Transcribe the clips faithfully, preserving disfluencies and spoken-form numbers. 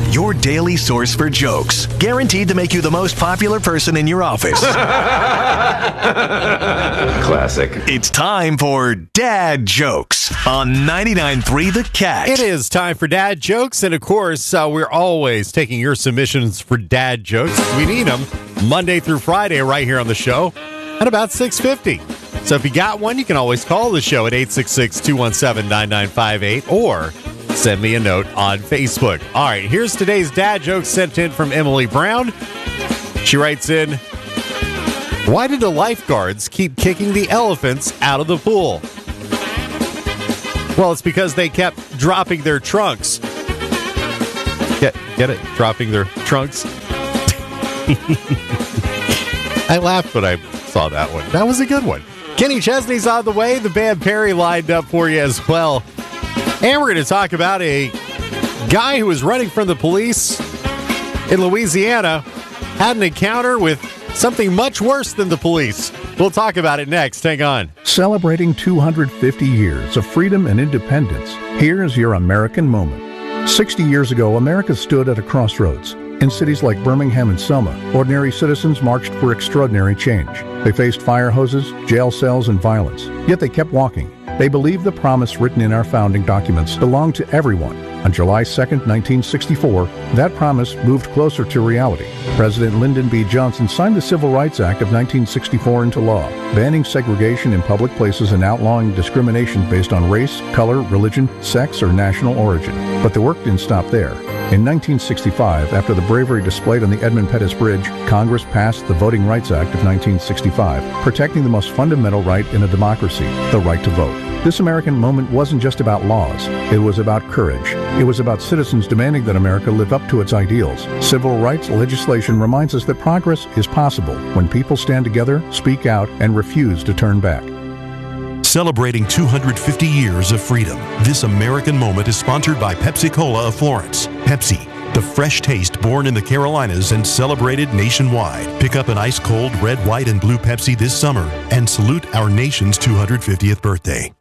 your daily source for jokes. Guaranteed to make you the most popular person in your office. Classic. It's time for Dad Jokes on ninety-nine point three The Cat. It is time for Dad Jokes, and of course, uh, we're always taking your submissions for Dad Jokes. We need them Monday through Friday right here on the show at about six fifty. So if you got one, you can always call the show at eight six six, two one seven, nine nine five eight or send me a note on Facebook. All right, here's today's Dad Joke sent in from Emily Brown. She writes in, why did the lifeguards keep kicking the elephants out of the pool? Well, it's because they kept dropping their trunks. Get, get it? Dropping their trunks? I laughed when I saw that one. That was a good one. Kenny Chesney's on the way. The band Perry lined up for you as well. And we're going to talk about a guy who was running from the police in Louisiana, had an encounter with something much worse than the police. We'll talk about it next. Hang on. Celebrating two hundred fifty years of freedom and independence, here's your American moment. sixty years ago, America stood at a crossroads. In cities like Birmingham and Selma, ordinary citizens marched for extraordinary change. They faced fire hoses, jail cells, and violence. Yet they kept walking. They believed the promise written in our founding documents belonged to everyone. On July second, nineteen sixty-four, that promise moved closer to reality. President Lyndon B. Johnson signed the Civil Rights Act of nineteen sixty-four into law, banning segregation in public places and outlawing discrimination based on race, color, religion, sex, or national origin. But the work didn't stop there. In nineteen sixty-five, after the bravery displayed on the Edmund Pettus Bridge, Congress passed the Voting Rights Act of nineteen sixty-five, protecting the most fundamental right in a democracy, the right to vote. This American moment wasn't just about laws. It was about courage. It was about citizens demanding that America live up to its ideals. Civil rights legislation reminds us that progress is possible when people stand together, speak out, and refuse to turn back. Celebrating two hundred fifty years of freedom. This American moment is sponsored by Pepsi-Cola of Florence. Pepsi, the fresh taste born in the Carolinas and celebrated nationwide. Pick up an ice-cold red, white, and blue Pepsi this summer and salute our nation's two hundred fiftieth birthday.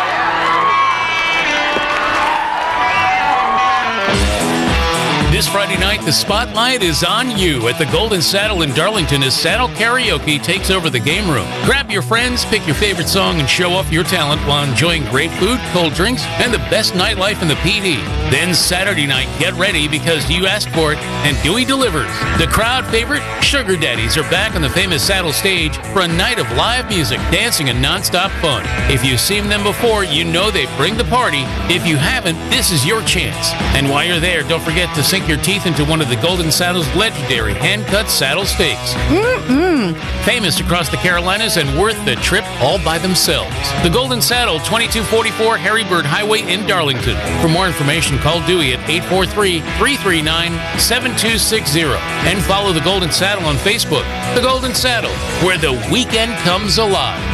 This Friday night, the spotlight is on you at the Golden Saddle in Darlington as Saddle Karaoke takes over the game room. Grab your friends, pick your favorite song, and show off your talent while enjoying great food, cold drinks, and the best nightlife in the P D. Then Saturday night, get ready because you asked for it, and Dewey delivers. The crowd favorite, Sugar Daddies, are back on the famous Saddle stage for a night of live music, dancing, and nonstop fun. If you've seen them before, you know they bring the party. If you haven't, this is your chance. And while you're there, don't forget to sink your teeth into one of the Golden Saddle's legendary hand-cut saddle steaks. Mm-mm. Famous across the Carolinas and worth the trip all by themselves. The Golden Saddle, twenty-two forty-four Harry Bird Highway in Darlington. For more information, call Dewey at eight four three, three three nine, seven two six zero and follow the Golden Saddle on Facebook. The Golden Saddle, where the weekend comes alive.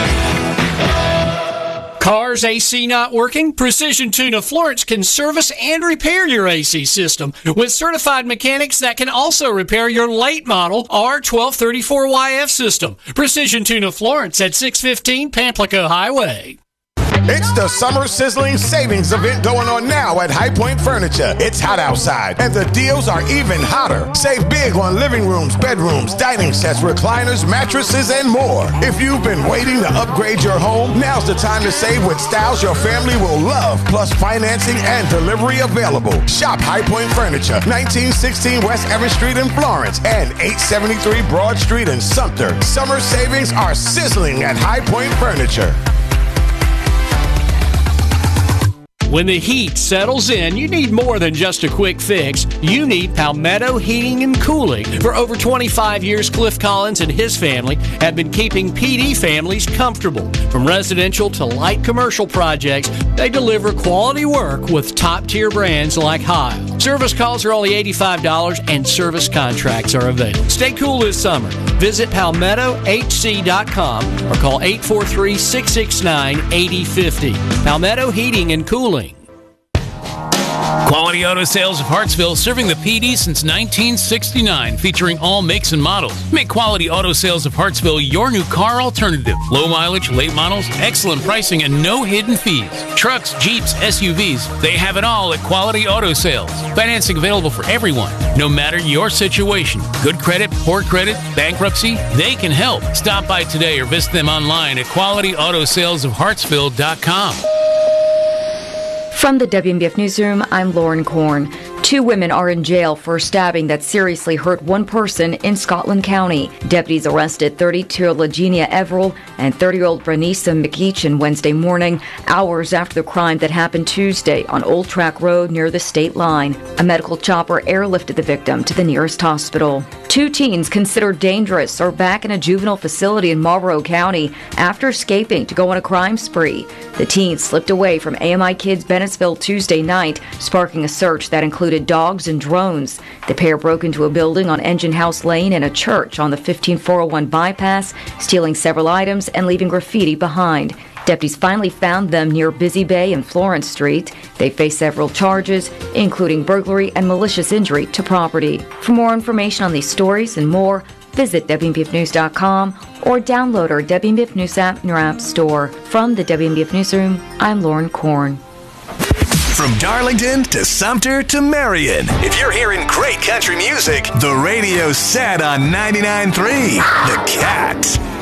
Car's A C not working? Precision Tune of Florence can service and repair your A C system with certified mechanics that can also repair your late model R twelve thirty-four Y F system. Precision Tune of Florence at six fifteen Pamplico Highway. It's the summer sizzling savings event going on now at High Point Furniture. It's hot outside, and the deals are even hotter. Save big on living rooms, bedrooms, dining sets, recliners, mattresses, and more. If you've been waiting to upgrade your home, now's the time to save with styles your family will love, plus financing and delivery available. Shop High Point Furniture, nineteen sixteen West Evans Street in Florence and eight seventy-three Broad Street in Sumter. Summer savings are sizzling at High Point Furniture. When the heat settles in, you need more than just a quick fix. You need Palmetto Heating and Cooling. For over twenty-five years, Cliff Collins and his family have been keeping P D families comfortable. From residential to light commercial projects, they deliver quality work with top-tier brands like Heil. Service calls are only eighty-five dollars and service contracts are available. Stay cool this summer. Visit palmetto h c dot com or call eight four three, six six nine, eight zero five zero. Palmetto Heating and Cooling. Quality Auto Sales of Hartsville, serving the P D since nineteen sixty-nine, featuring all makes and models. Make Quality Auto Sales of Hartsville your new car alternative. Low mileage, late models, excellent pricing, and no hidden fees. Trucks, Jeeps, S U Vs, they have it all at Quality Auto Sales. Financing available for everyone, no matter your situation. Good credit, poor credit, bankruptcy, they can help. Stop by today or visit them online at quality auto sales of hartsville dot com. From the W M B F Newsroom, I'm Lauren Korn. Two women are in jail for a stabbing that seriously hurt one person in Scotland County. Deputies arrested thirty-two-year-old Lagenia Everell and thirty-year-old Branisa McEachin Wednesday morning, hours after the crime that happened Tuesday on Old Track Road near the state line. A medical chopper airlifted the victim to the nearest hospital. Two teens considered dangerous are back in a juvenile facility in Marlborough County after escaping to go on a crime spree. The teens slipped away from A M I Kids Bennettsville Tuesday night, sparking a search that included dogs and drones. The pair broke into a building on Engine House Lane and a church on the fifteen four oh one bypass, stealing several items and leaving graffiti behind. Deputies finally found them near Busy Bay and Florence Street. They face several charges, including burglary and malicious injury to property. For more information on these stories and more, visit W M B F news dot com or download our W M B F News app in your app store. From the W M B F Newsroom, I'm Lauren Korn. From Darlington to Sumter to Marion, if you're hearing great country music, the radio's set on ninety-nine point three The Cat.